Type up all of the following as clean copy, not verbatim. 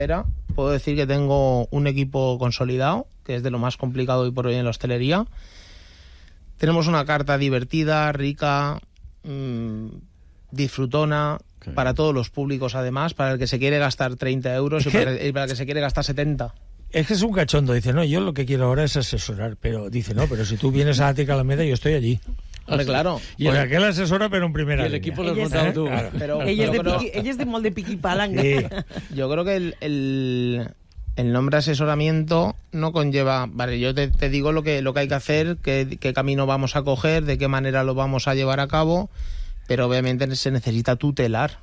puedo decir que tengo un equipo consolidado, que es de lo más complicado hoy por hoy en la hostelería. Tenemos una carta divertida, rica, disfrutona, para todos los públicos además, para el que se quiere gastar 30 euros y para el que se quiere gastar 70. Es que es un cachondo, dice, no, yo lo que quiero ahora es asesorar, pero dice, no, pero si tú vienes a Ática Alameda, yo estoy allí. Hombre, claro. Y el aquel asesora, pero en primera el línea. equipo lo has montado tú. Claro. Pero ella es de molde piquipalanga. Sí. Yo creo que el nombre asesoramiento no conlleva... Vale, yo te digo lo que hay que hacer, qué camino vamos a coger, de qué manera lo vamos a llevar a cabo, pero obviamente se necesita tutelar.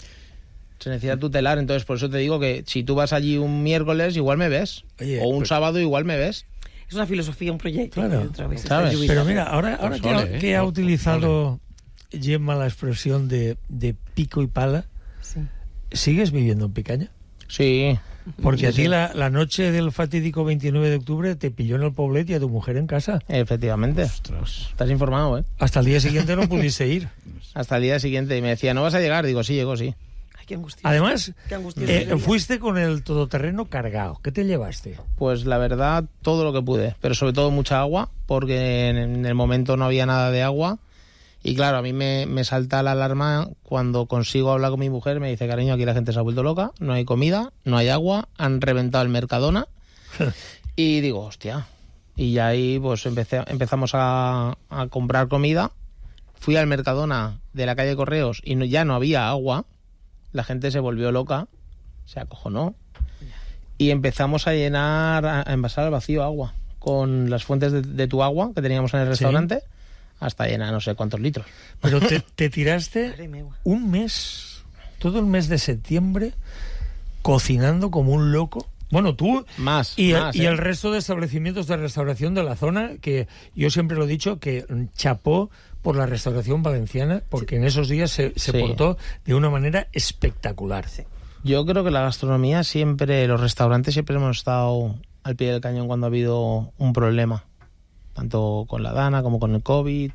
Entonces por eso te digo que si tú vas allí un miércoles, igual me ves. Oye, o un sábado, igual me ves. Es una filosofía, un proyecto. Claro, ¿sabes? Pero mira, ahora que ha utilizado Gemma la expresión de pico y pala, Sí. ¿sigues viviendo en Picaña? Sí. Porque Sí, a ti sí. la noche del fatídico 29 de octubre te pilló en el poblet y a tu mujer en casa. Efectivamente. Estás informado, ¿eh? Hasta el día siguiente no pudiste ir. Hasta el día siguiente. Y me decía, ¿no vas a llegar? Digo, sí, llego, sí. Ay, qué angustioso. Además, Qué angustioso. fuiste con el todoterreno cargado. ¿Qué te llevaste? Pues la verdad, todo lo que pude, pero sobre todo mucha agua, porque en el momento no había nada de agua. Y claro, a mí me salta la alarma cuando consigo hablar con mi mujer, me dice, cariño, aquí la gente se ha vuelto loca, no hay comida, no hay agua, han reventado el Mercadona. Y digo, hostia. Y ya ahí pues empezamos a comprar comida. Fui al Mercadona de la calle Correos y ya no había agua. La gente se volvió loca, se acojonó. Y empezamos a llenar, a envasar al vacío agua, con las fuentes de tu agua que teníamos en el restaurante, hasta llenar no sé cuántos litros. Pero te tiraste Madre mía. un mes, todo el mes de septiembre, cocinando como un loco. Bueno, tú Más, y más, el resto de establecimientos de restauración de la zona, que yo siempre lo he dicho, que chapó por la restauración valenciana, porque en esos días se portó de una manera espectacular. Sí. Yo creo que la gastronomía siempre, los restaurantes siempre hemos estado al pie del cañón cuando ha habido un problema, tanto con la Dana como con el COVID.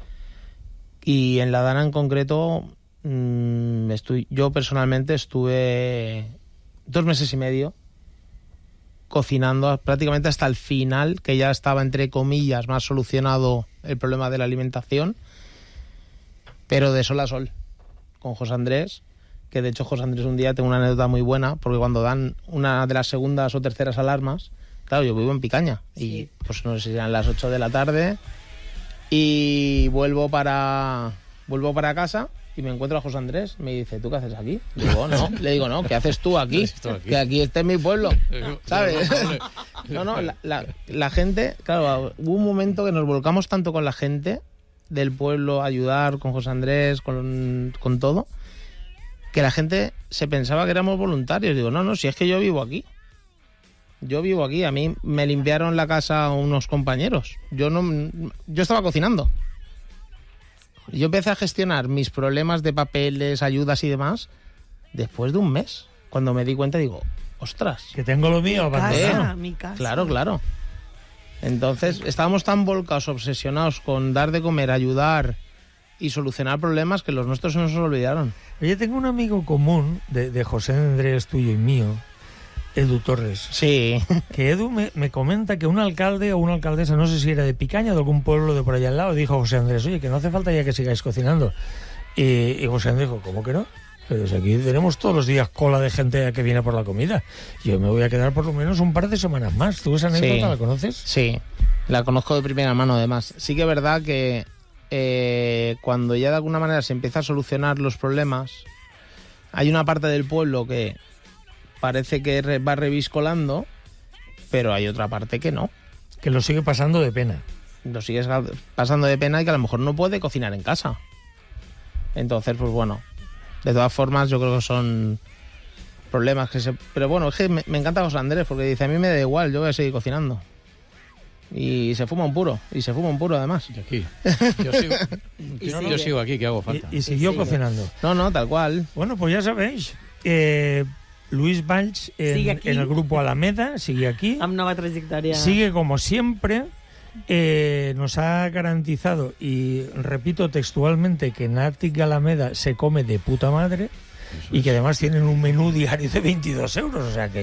Y en la Dana en concreto, yo personalmente estuve 2 meses y medio cocinando prácticamente hasta el final, que ya estaba entre comillas más solucionado el problema de la alimentación, pero de sol a sol, con José Andrés, que de hecho José Andrés un día tengo una anécdota muy buena, porque cuando dan una de las segundas o terceras alarmas, claro, yo vivo en Picaña, y pues no sé si eran las 8 de la tarde, y vuelvo para casa y me encuentro a José Andrés. Me dice, ¿tú qué haces aquí? Digo, no. Le digo, no, ¿qué haces tú aquí? Que aquí este es mi pueblo, ¿sabes? No, la gente, claro, hubo un momento que nos volcamos tanto con la gente del pueblo a ayudar, con José Andrés, con todo, que la gente se pensaba que éramos voluntarios. Digo, no, si es que yo vivo aquí. A mí me limpiaron la casa unos compañeros. Yo estaba cocinando. Yo empecé a gestionar mis problemas de papeles, ayudas y demás después de un mes. Cuando me di cuenta digo, ostras. Que tengo lo mío abandonado. Mi casa. Claro. Entonces estábamos tan volcados, obsesionados con dar de comer, ayudar y solucionar problemas que los nuestros se nos olvidaron. Oye, tengo un amigo común de José Andrés, tuyo y mío, Edu Torres. Sí. Que Edu me comenta que un alcalde o una alcaldesa, no sé si era de Picaña o de algún pueblo de por allá al lado, dijo a José Andrés, oye, que no hace falta ya que sigáis cocinando. Y José Andrés dijo, ¿cómo que no? Pero si aquí tenemos todos los días cola de gente que viene por la comida. Yo me voy a quedar por lo menos un par de semanas más. ¿Tú esa anécdota la conoces? Sí, la conozco de primera mano además. Sí que es verdad que cuando ya de alguna manera se empieza a solucionar los problemas, hay una parte del pueblo que parece que va reviscolando, pero hay otra parte que no. Que lo sigue pasando de pena. Lo sigues pasando de pena y que a lo mejor no puede cocinar en casa. Entonces, pues bueno, de todas formas yo creo que son problemas que se... Pero bueno, es que me encanta José Andrés porque dice, a mí me da igual, yo voy a seguir cocinando. Y se fuma un puro, además. Y aquí. Yo sigo aquí, que hago falta. Y siguió cocinando. No, tal cual. Bueno, pues ya sabéis, Luis Valls en el grupo Alameda, sigue aquí. Amb nova trayectoria. Sigue como siempre. Nos ha garantizado, y repito textualmente, que en Ática Alameda se come de puta madre. y que además tienen un menú diario de 22 euros, o sea que